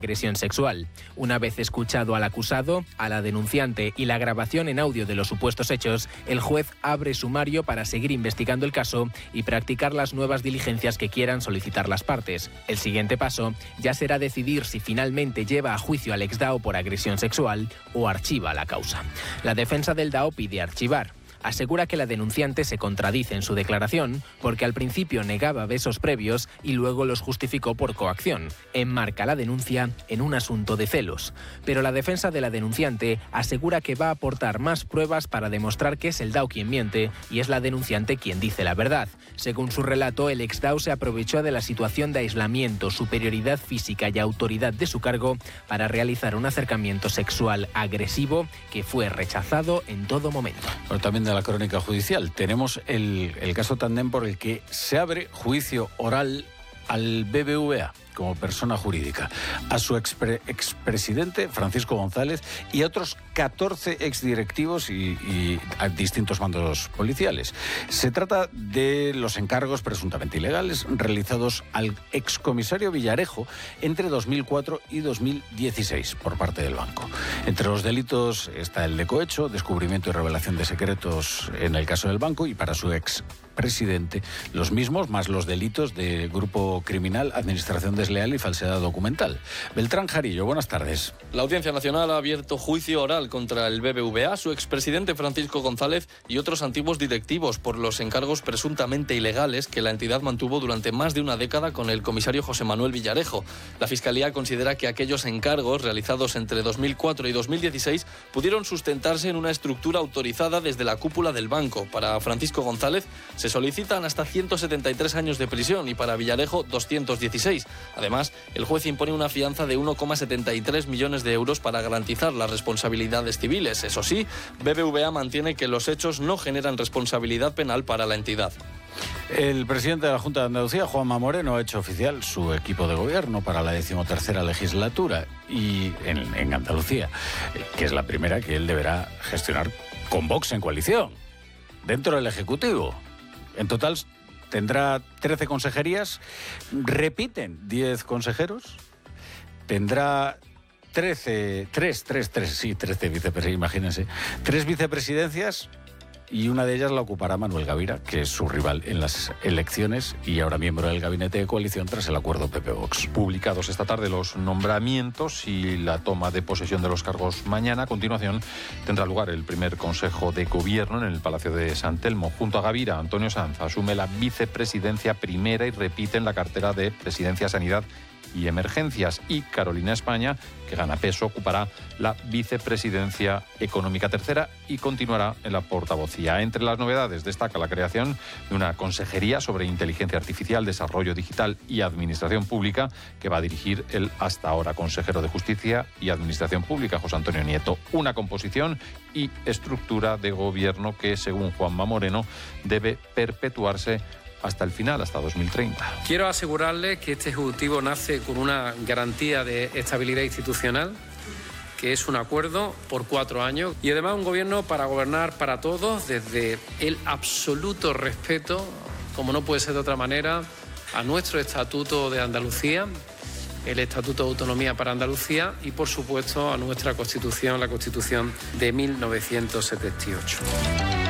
agresión sexual. Una vez escuchado al acusado, a la denunciante y la grabación en audio de los supuestos hechos, el juez abre sumario para seguir investigando el caso y practicar las nuevas diligencias que quieran solicitar las partes. El siguiente paso ya será decidir si finalmente lleva a juicio al exDAO por agresión sexual o archiva la causa. La defensa del DAO pide archivar. Asegura que la denunciante se contradice en su declaración porque al principio negaba besos previos y luego los justificó por coacción. Enmarca la denuncia en un asunto de celos. Pero la defensa de la denunciante asegura que va a aportar más pruebas para demostrar que es el DAO quien miente y es la denunciante quien dice la verdad. Según su relato, el exDAO se aprovechó de la situación de aislamiento, superioridad física y autoridad de su cargo para realizar un acercamiento sexual agresivo que fue rechazado en todo momento. Bueno, también de la crónica judicial tenemos el caso Tandem por el que se abre juicio oral al BBVA como persona jurídica, a su expresidente Francisco González y a otros 14 exdirectivos y a distintos mandos policiales. Se trata de los encargos presuntamente ilegales realizados al excomisario Villarejo entre 2004 y 2016 por parte del banco. Entre los delitos está el de cohecho, descubrimiento y revelación de secretos en el caso del banco, y para su expresidente los mismos, más los delitos de grupo criminal, administración desleal y falsedad documental. Beltrán Jarillo, buenas tardes. La Audiencia Nacional ha abierto juicio oral contra el BBVA, su expresidente Francisco González y otros antiguos directivos por los encargos presuntamente ilegales que la entidad mantuvo durante más de una década con el comisario José Manuel Villarejo. La Fiscalía considera que aquellos encargos realizados entre 2004 y 2016 pudieron sustentarse en una estructura autorizada desde la cúpula del banco. Para Francisco González se solicitan hasta 173 años de prisión y para Villarejo 216. Además, el juez impone una fianza de 1,73 millones de euros para garantizar las responsabilidades civiles. Eso sí, BBVA mantiene que los hechos no generan responsabilidad penal para la entidad. El presidente de la Junta de Andalucía, Juanma Moreno, ha hecho oficial su equipo de gobierno para la 13ª legislatura y en Andalucía, que es la primera que él deberá gestionar con Vox en coalición, dentro del Ejecutivo. En total tendrá 13 consejerías, repiten 10 consejeros, tendrá 13 vicepresidencias, imagínense, 3 vicepresidencias, y una de ellas la ocupará Manuel Gavira, que es su rival en las elecciones y ahora miembro del gabinete de coalición tras el acuerdo PP-Vox. Publicados esta tarde los nombramientos y la toma de posesión de los cargos mañana. A continuación tendrá lugar el primer Consejo de Gobierno en el Palacio de San Telmo. Junto a Gavira, Antonio Sanz asume la vicepresidencia primera y repite en la cartera de Presidencia, Sanidad y Emergencias, y Carolina España, que gana peso, ocupará la vicepresidencia económica tercera y continuará en la portavocía. Entre las novedades destaca la creación de una consejería sobre inteligencia artificial, desarrollo digital y administración pública, que va a dirigir el hasta ahora consejero de Justicia y Administración Pública, José Antonio Nieto. Una composición y estructura de gobierno que, según Juanma Moreno, debe perpetuarse hasta el final, hasta 2030. Quiero asegurarles que este Ejecutivo nace con una garantía de estabilidad institucional, que es un acuerdo por 4 años, y además un gobierno para gobernar para todos, desde el absoluto respeto, como no puede ser de otra manera, a nuestro Estatuto de Andalucía, el Estatuto de Autonomía para Andalucía, y por supuesto a nuestra Constitución, la Constitución de 1978.